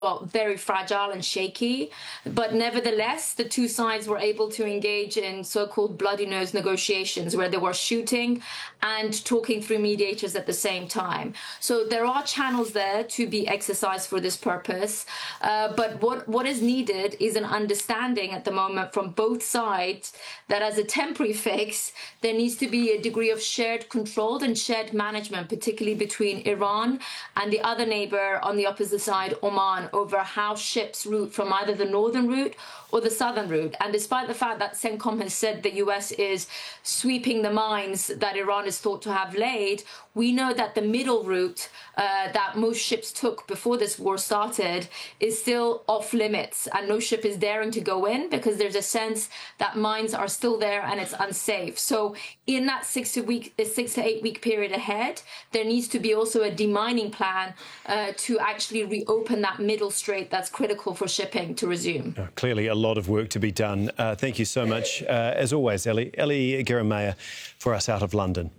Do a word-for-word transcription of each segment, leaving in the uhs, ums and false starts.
well, very fragile and shaky, but nevertheless, the two sides were able to engage in so-called bloody nose negotiations where they were shooting and talking through mediators at the same time. So there are channels there to be exercised for this purpose, uh, but what, what is needed is an understanding at the moment from both sides that as a temporary fix, there needs to be a degree of shared control and shared management, particularly between Iran and the other neighbor on the opposite side, Oman, over how ships route from either the northern route or the southern route. And despite the fact that CENTCOM has said the U S is sweeping the mines that Iran is thought to have laid, we know that the middle route uh, that most ships took before this war started is still off limits, and no ship is daring to go in because there's a sense that mines are still there and it's unsafe. So in that six to week, six to eight week period ahead, there needs to be also a demining plan uh, to actually reopen that middle strait that's critical for shipping to resume. Oh, clearly a lot of work to be done. Uh, thank you so much, uh, as always, Ellie. Ellie Geremeyer for us out of London.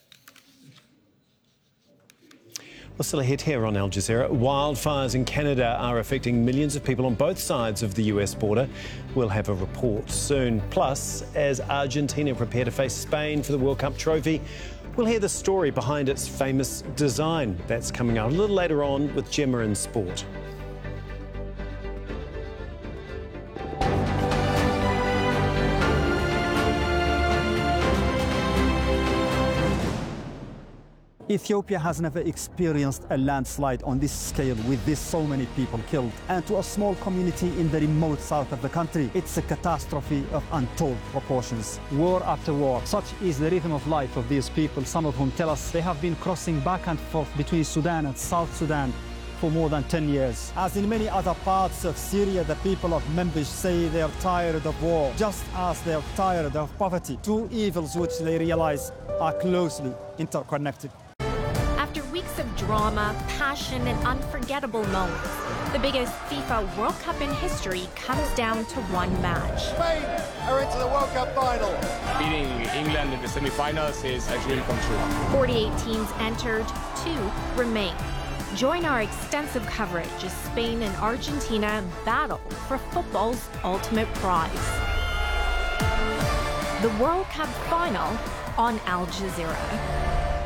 Well, still ahead here on Al Jazeera. Wildfires in Canada are affecting millions of people on both sides of the U S border. We'll have a report soon. Plus, as Argentina prepare to face Spain for the World Cup trophy, we'll hear the story behind its famous design. That's coming out a little later on with Gemma in Sport. Ethiopia has never experienced a landslide on this scale with this so many people killed. And to a small community in the remote south of the country, it's a catastrophe of untold proportions. War after war. Such is the rhythm of life of these people, some of whom tell us they have been crossing back and forth between Sudan and South Sudan for more than ten years. As in many other parts of Syria, the people of Manbij say they are tired of war, just as they are tired of poverty, two evils which they realize are closely interconnected. After weeks of drama, passion, and unforgettable moments, the biggest FIFA World Cup in history comes down to one match. Spain are into the World Cup final. Beating England in the semi-finals is a dream come true. forty-eight teams entered, two remain. Join our extensive coverage as Spain and Argentina battle for football's ultimate prize. The World Cup final on Al Jazeera.